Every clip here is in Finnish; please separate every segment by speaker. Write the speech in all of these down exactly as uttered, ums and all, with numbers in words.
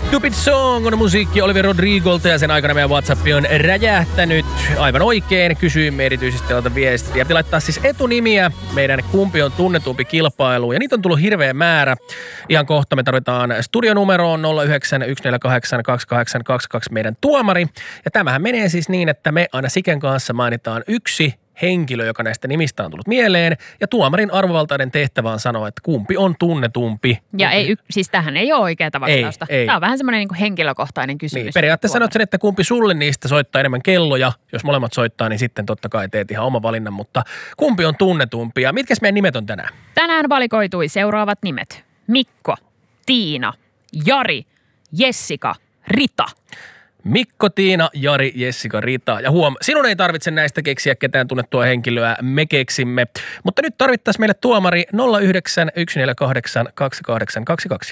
Speaker 1: Stupid Song on musiikki Olivia Rodrigolta ja sen aikana meidän WhatsApp on räjähtänyt aivan oikein. Kysyimme erityisesti täältä viestiä. Piti laittaa siis etunimiä meidän kumpi on tunnetumpi kilpailuun ja niitä on tullut hirveä määrä. Ihan kohta me tarvitaan studionumeroon nolla yhdeksän yksi neljä kahdeksan kaksi kahdeksan kaksi kaksi meidän tuomari. Ja tämähän menee siis niin, että me aina Siken kanssa mainitaan yksi henkilö, joka näistä nimistä on tullut mieleen, ja tuomarin arvovaltainen tehtävä on sanoa, että kumpi on tunnetumpi.
Speaker 2: Ja ei, siis tähän ei ole oikeaa vastausta.
Speaker 1: Ei, ei.
Speaker 2: Tämä on vähän semmoinen niin henkilökohtainen kysymys.
Speaker 1: Niin, periaatteessa sanot sen, että kumpi sulle niistä soittaa enemmän kelloja. Jos molemmat soittaa, niin sitten totta kai teet ihan oma valinnan, mutta kumpi on tunnetumpi? Ja mitkäs meidän nimet on tänään?
Speaker 2: Tänään valikoitui seuraavat nimet. Mikko, Tiina, Jari, Jessica, Rita.
Speaker 1: Mikko, Tiina, Jari, Jessica, Rita. Ja huom, sinun ei tarvitse näistä keksiä ketään tunnettua henkilöä, me keksimme. Mutta nyt tarvittaisiin meille tuomari nolla yhdeksän yksi neljä kahdeksan kaksi kahdeksan kaksi kaksi.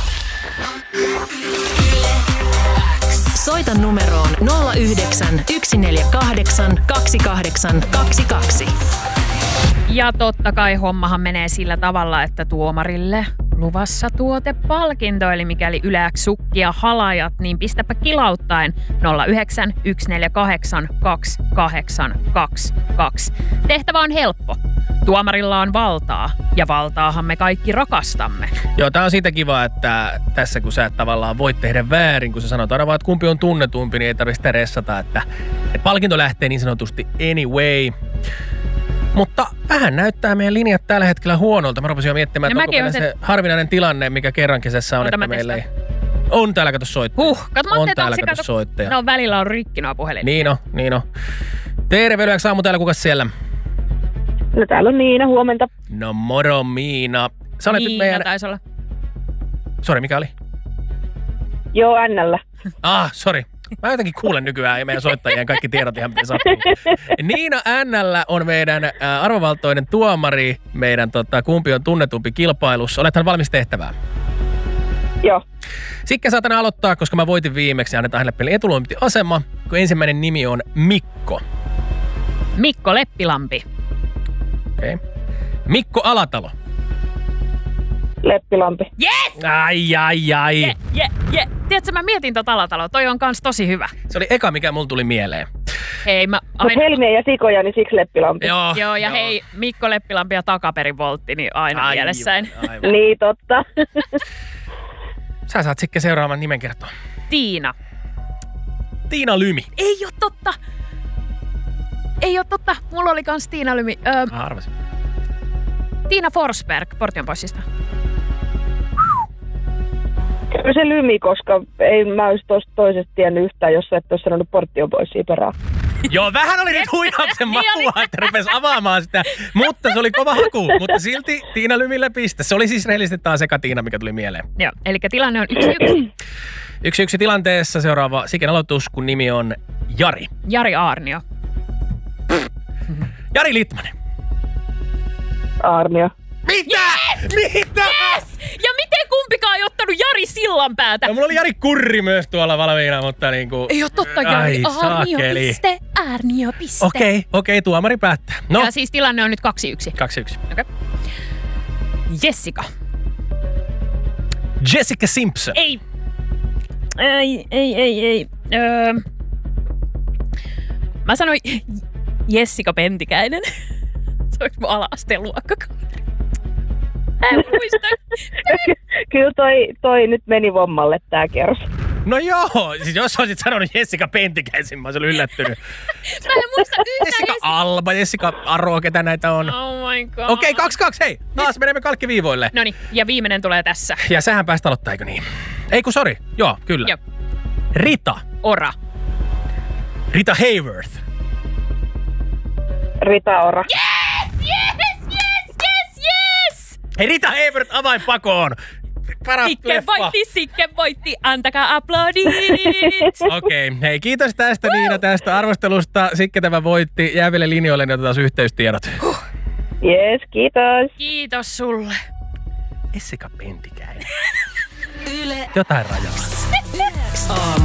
Speaker 3: Soita numeroon nolla yhdeksän yksi neljä kahdeksan kaksi kahdeksan kaksi kaksi.
Speaker 2: Ja totta kai hommahan menee sillä tavalla, että tuomarille luvassa tuotepalkinto, eli mikäli yläks sukkia halajat, niin pistäpä kilauttaen nolla yhdeksän yksi neljä kahdeksan kaksi kahdeksan kaksi kaksi. Tehtävä on helppo. Tuomarilla on valtaa, ja valtaahan me kaikki rakastamme.
Speaker 1: Joo, tää on siitä kiva, että tässä kun sä et tavallaan voit tehdä väärin, kun sä sanot aina vaan, että kumpi on tunnetumpi, niin ei tarvitse sitä ressata, että, että palkinto lähtee niin sanotusti anyway. Mutta vähän näyttää meidän linjat tällä hetkellä huonolta. Mä rupesin jo miettimään, että onko se harvinainen tilanne, mikä kerran kesässä on, että meillä ei... On täällä kato soittaja.
Speaker 2: Huh, kato, mä
Speaker 1: on täällä kato soittaja.
Speaker 2: No välillä on rikki nuo puhelin.
Speaker 1: Niin on, niin on. Terve, yleensä aamu täällä, kukas siellä?
Speaker 4: No täällä on Miina, huomenta.
Speaker 1: No moro Miina. Sä olet
Speaker 2: Miina
Speaker 1: nyt meidän...
Speaker 2: taisi olla.
Speaker 1: Sori, mikä oli?
Speaker 4: Joo, Ännällä.
Speaker 1: Ah, sori. Mä jotenkin kuulen nykyään ja meidän soittajien kaikki tiedot ihan miten sattuu. Niina Ännällä on meidän ää, arvovaltoinen tuomari meidän tota, kumpi on tunnetumpi kilpailussa. Olethan valmis tehtävään?
Speaker 4: Joo.
Speaker 1: Sikke saatana aloittaa, koska mä voitin viimeksi ja annetaan hänelle pelin etulyöntiasema, kun ensimmäinen nimi on Mikko.
Speaker 2: Mikko Leppilampi.
Speaker 1: Okei. Okay. Mikko Alatalo.
Speaker 4: Leppilampi.
Speaker 2: Yes!
Speaker 1: Ai, ai, ai.
Speaker 2: Je, je, je. Tiedätkö, mä mietin tota Alataloa. Toi on kans tosi hyvä.
Speaker 1: Se oli eka, mikä mulla tuli mieleen.
Speaker 2: Hei, mä...
Speaker 4: Aina... Mut Helmiä ja sikoja, niin siksi Leppilampi.
Speaker 1: Joo,
Speaker 2: joo ja
Speaker 1: joo.
Speaker 2: Hei, Mikko Leppilampi ja takaperin voltti, niin aina aivan, mielessäin.
Speaker 4: Aivan. Niin, totta.
Speaker 1: Sä saat sitten seuraavan nimen kertoa.
Speaker 2: Tiina.
Speaker 1: Tiina Lymi.
Speaker 2: Ei oo totta. Ei oo totta. Mulla oli kans Tiina Lymi. Öö,
Speaker 1: Mä arvasin.
Speaker 2: Tiina Forsberg, Portionpoissista.
Speaker 4: Kyllä se Lymi, koska ei mä olisi tosta toisesta tiennyt yhtään, jos sä et olisi sanonut Portionpoissia perään.
Speaker 1: Joo, vähän oli nyt huijauksen makua, että rupesi avaamaan sitä, mutta se oli kova haku. Mutta silti Tiina Lymille piste. Se oli siis rehellisesti taas eka Tiina, mikä tuli mieleen.
Speaker 2: Joo, eli tilanne on yksi yksi.
Speaker 1: Yksi yksi tilanteessa seuraava Siken aloitus, kun nimi on Jari.
Speaker 2: Jari Aarnio.
Speaker 1: Jari Litmanen.
Speaker 4: Aarnio.
Speaker 1: Mitä? Yes! Mitä?
Speaker 2: Yes! Ja miten kumpikaan ei ottanut Jari Sillanpäätä?
Speaker 1: No, mulla oli Jari Kurri myös tuolla valmiina, mutta niinku...
Speaker 2: Ei oo totta, Jari. Aarnio piste, Aarnio piste.
Speaker 1: Okei, okay, okei, okay, tuomari päättää. No.
Speaker 2: Ja siis tilanne on nyt kaksi yksi.
Speaker 1: kaksi yksi.
Speaker 2: Okei. Okay. Jessica.
Speaker 1: Jessica Simpson.
Speaker 2: Ei. Ei, ei, ei, ei. Öö. Mä sanoin Jessica Pentikäinen. Se olisi mun ala-asteen luokkakaveri. En muista.
Speaker 4: Kyllä toi, toi nyt meni vommalle tää kerros.
Speaker 1: No joo, siis jos olisit sanonut Jessica Pentikäisen, mä olisin yllättynyt.
Speaker 2: Mä en muista yhtään.
Speaker 1: Jessica Alba, Jessica Aro, ketä näitä on.
Speaker 2: Oh my god.
Speaker 1: Okei, okay, kaksi kaksi, hei. Taas menemme kalkkiviivoille.
Speaker 2: Noniin, ja viimeinen tulee tässä.
Speaker 1: Ja sähän päästä aloittaa, eikö niin? Ei kun sori, joo, kyllä.
Speaker 2: Joo.
Speaker 1: Rita.
Speaker 2: Ora.
Speaker 1: Rita Hayworth.
Speaker 4: Rita Ora.
Speaker 2: Yes, yes, yes, yes, yes!
Speaker 1: Hei, Rita Hayworth avainpakoon. Paras
Speaker 2: Sikke
Speaker 1: leffa.
Speaker 2: voitti, Sikke voitti, antakaa aplodit!
Speaker 1: Okei, okay. Hei, kiitos tästä Niina, tästä arvostelusta. Sikke tämä voitti. Jää vielä linjoille, niin otetaan yhteystiedot.
Speaker 4: Huh. Jees, kiitos.
Speaker 2: Kiitos sulle.
Speaker 1: Jessica Pentikäinen. Yle. Jotain rajaa.
Speaker 3: Aamu.